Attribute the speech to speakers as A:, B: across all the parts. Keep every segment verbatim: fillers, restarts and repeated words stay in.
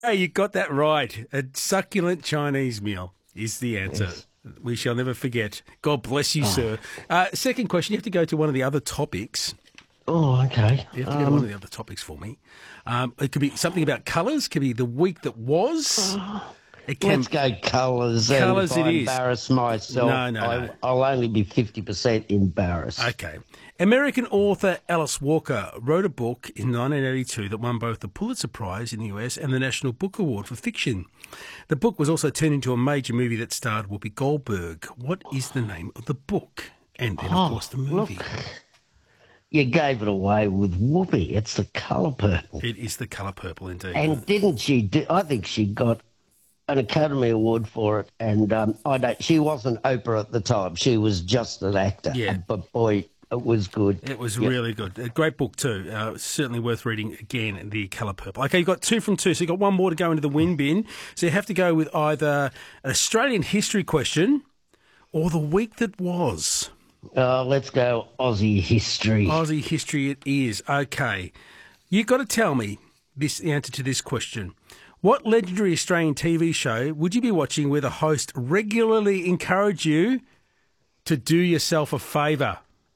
A: Hey, you got that right. A succulent Chinese meal is the answer.
B: Yes.
A: We shall never forget. God bless you,
B: Oh,
A: sir. Uh, second question, you have to go to one of the other topics.
B: oh okay.
A: You have to go to one of
B: Um,
A: the other topics for me. Um, it could be something about colours. Could be the week that was. It can
B: let's go colours, and if
A: colours. It
B: I
A: is.
B: embarrass myself,
A: No, no,
B: I,
A: no.
B: I'll only be fifty percent embarrassed.
A: Okay. American author Alice Walker wrote a book in nineteen eighty-two that won both the Pulitzer Prize in the U S and the National Book Award for fiction. The book was also turned into a major movie that starred Whoopi Goldberg. What is the name of the book? And then, of
B: Oh,
A: course, the movie.
B: look, you gave it away with Whoopi. It's The Colour Purple.
A: It is The Colour Purple, indeed.
B: And didn't she do, I think she got an Academy Award for it. And um, I don't, she wasn't Oprah at the time. She was just an actor.
A: Yeah.
B: But boy, it was good.
A: It was
B: Yep.
A: really good. A great book too. Uh, certainly worth reading again, The Colour Purple. Okay, you've got two from two, so you've got one more to go into the win bin. So you have to go with either an Australian history question or the week that was.
B: Uh, let's go Aussie history.
A: Aussie history it is. Okay. You've got to tell me this the answer to this question. What legendary Australian T V show would you be watching where the host regularly encourage you to do yourself a favour?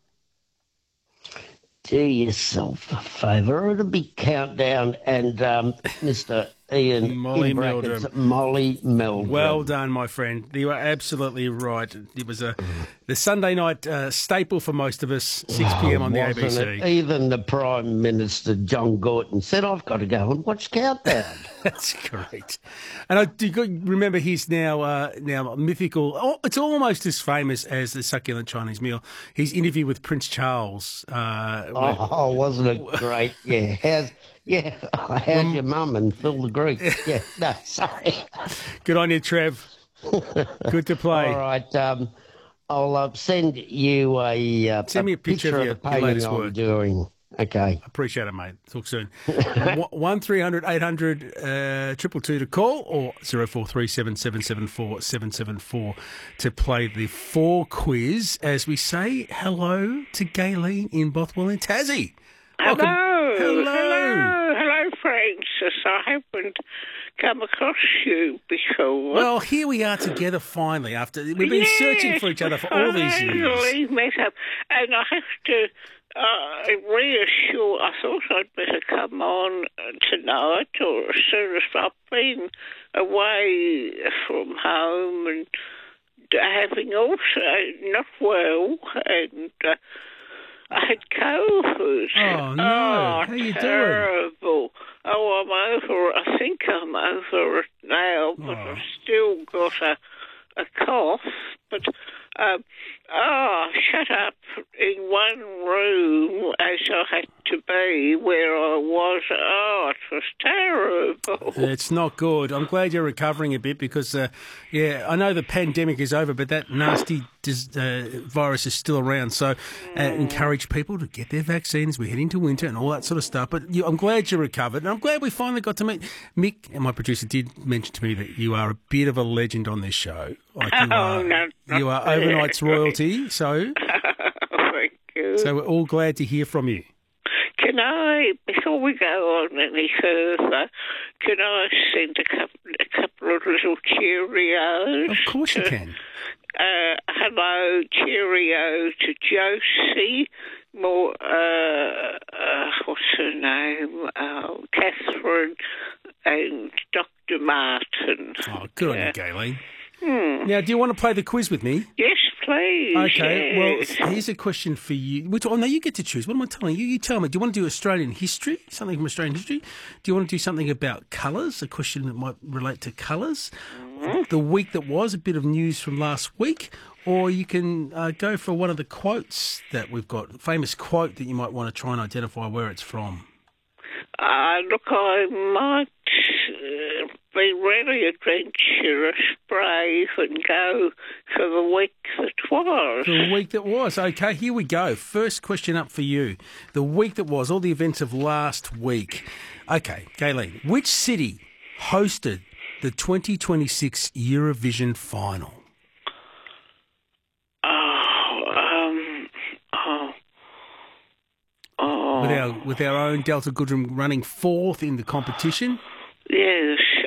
B: Do yourself a favour. It'll be Countdown and um, Mister Ian
A: Molly
B: in brackets,
A: Meldrum.
B: Molly Meldrum.
A: Well done, my friend. You are absolutely right. It was a the Sunday night uh, staple for most of us, six p.m. on the A B
B: Wasn't
A: C.
B: it? Even the Prime Minister, John Gorton, said, I've got to go and watch Countdown.
A: That's great. And I do you remember he's now uh, now mythical. Oh, it's almost as famous as the succulent Chinese meal. His interview with Prince Charles. Uh, where-
B: Oh, wasn't it great? Yeah. How's, yeah. How's your mum and Phil the Greek? Yeah. No, sorry.
A: Good on you, Trev. Good to play.
B: All right. Um, I'll uh, send you a, uh,
A: Send me a picture of
B: of
A: your-
B: the
A: your
B: painting
A: latest
B: I'm
A: work.
B: doing. Okay.
A: Appreciate it, mate. Talk soon. One three hundred eight hundred triple two to call, or zero four three seven seven seven four seven seven four to play the four quiz. As we say hello to Gayleen in Bothwell in Tassie. Welcome.
C: Hello.
A: Hello.
C: Hello. Hello, Francis. I haven't come across you before.
A: Well, here we are together finally. After we've been
C: Yes,
A: searching for each other for all these years.
C: finally met up. And I have to uh, reassure, I thought I'd better come on tonight or as soon as I've been away from home and having also not well and... Uh, I had COVID.
A: Oh, no.
C: Oh,
A: How you doing?
C: terrible. Oh, I'm over it. I think I'm over it now, but
A: Oh.
C: I've still got a, a cough. But, um, oh, shut up in one room as I had to be where I was. Oh, it was terrible.
A: It's not good. I'm glad you're recovering a bit because, uh, yeah, I know the pandemic is over, but that nasty dis- uh, virus is still around. So uh, encourage people to get their vaccines. We're heading to winter and all that sort of stuff. But you, I'm glad you recovered. And I'm glad we finally got to meet. Mick, and my producer, did mention to me that you are a bit of a legend on this show. Like you
C: Oh,
A: are,
C: no, not
A: you are
C: there.
A: overnight's royalty. So,
C: Thank you.
A: so we're all glad to hear from you.
C: Can I, before we go on any further, can I send a couple, a couple of little Cheerios?
A: Of course you
C: to-
A: can.
C: Uh, hello, Cheerio to Josie, more, uh, uh, what's her name? Oh, Catherine and Doctor Martin.
A: Oh, good
C: Yeah.
A: on you, Gayleen.
C: Hmm.
A: Now, do you want to play the quiz with me?
C: Yes, please.
A: Okay,
C: yes.
A: well, here's a question for you. Which, oh, no, you get to choose. What am I telling you? You tell me. Do you want to do Australian history, something from Australian history? Do you want to do something about colours, a question that might relate to colours?
C: Mm-hmm.
A: The week that was, a bit of news from last week? Or you can uh, go for one of the quotes that we've got, a famous quote that you might want to try and identify where it's from.
C: Uh, look, I might uh, be really adventurous, brave, and go for the week that was.
A: The week that was. Okay, here we go. First question up for you. The week that was, all the events of last week. Okay, Gayleen, which city hosted the twenty twenty-six Eurovision final?
C: Oh, um, oh, oh.
A: With our with our own Delta Goodrum running fourth in the competition.
C: Yes.